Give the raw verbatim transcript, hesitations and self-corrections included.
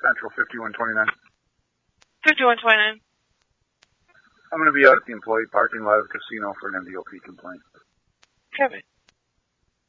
Central, fifty-one twenty-nine. fifty-one twenty-nine. I'm going to be out at the employee parking lot of the casino for an M D O P complaint. Kevin.